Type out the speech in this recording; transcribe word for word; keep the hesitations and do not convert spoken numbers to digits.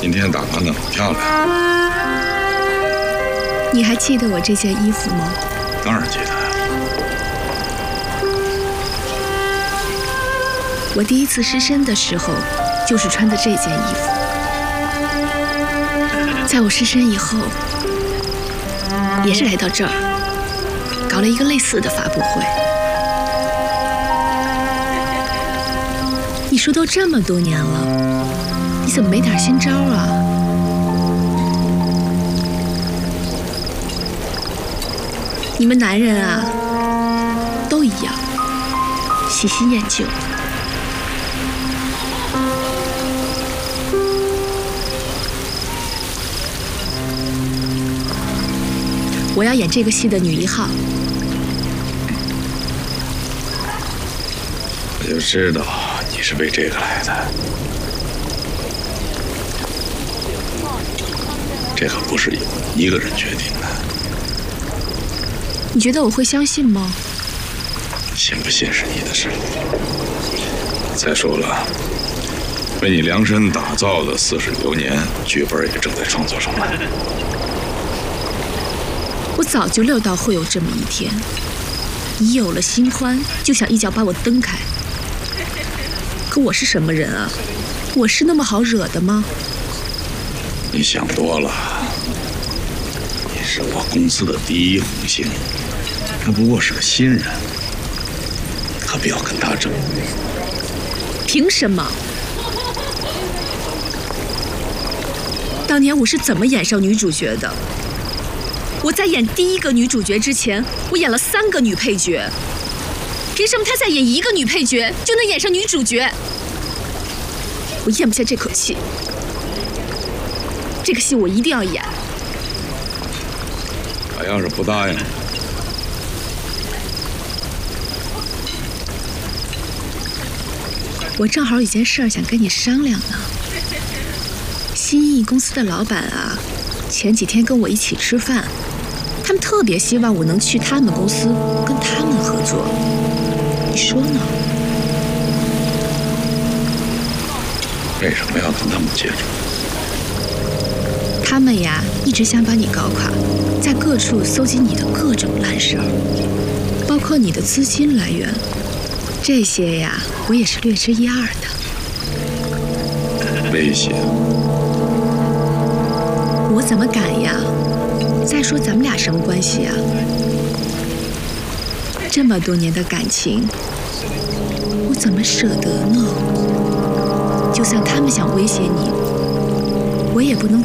今天打扮得很漂亮。 你还记得我这件衣服吗？ 当然记得。 我第一次失身的时候，就是穿的这件衣服。在我失身以后，也是来到这儿，搞了一个类似的发布会。你说都这么多年了，你怎么没点新招啊？你们男人啊，都一样，喜新厌旧。我要演这个戏的女一号。 我就知道你是为这个来的。这可不是一个人决定的。 你觉得我会相信吗？ 信不信是你的事。再说了，为你量身打造的《似水流年》剧本也正在创作中呢。 我早就料到会有这么一天，你有了新欢就想一脚把我蹬开。可我是什么人啊？我是那么好惹的吗？ 你想多了，你是我公司的第一红星，他不过是个新人，何必要跟他争？ 凭什么？当年我是怎么演上女主角的？我在演第一个女主角之前，我演了三个女配角。凭什么她在演一个女配角就能演上女主角？我咽不下这口气。这个戏我一定要演。 他要是不答应， 我正好有件事儿想跟你商量呢。新艺公司的老板啊，前几天跟我一起吃饭。他们特别希望我能去他们公司跟他们合作，你说呢？ 为什么要跟他们接触？ 他们呀，一直想把你搞垮，在各处搜集你的各种烂事儿，包括你的资金来源，这些呀，我也是略知一二的。 威胁？ 我怎么敢呀？再说咱们俩什么关系啊？这么多年的感情，我怎么舍得呢？就算他们想威胁你，我也不能